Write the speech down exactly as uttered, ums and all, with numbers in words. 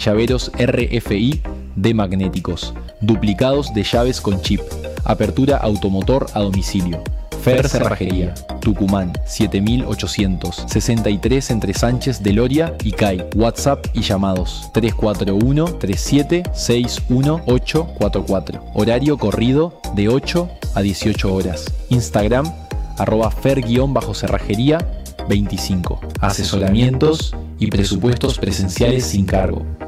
llaveros R F I de magnéticos, duplicados de llaves con chip, apertura automotor a domicilio. Fer Cerrajería, Tucumán, siete mil ochocientos sesenta y tres entre Sánchez de Loria y C A I. WhatsApp y llamados tres cuatro uno, tres siete, seis uno ocho cuatro cuatro. Horario corrido de ocho a dieciocho horas. Instagram, arroba fer-cerrajería veinticinco. Asesoramientos y presupuestos presenciales sin cargo.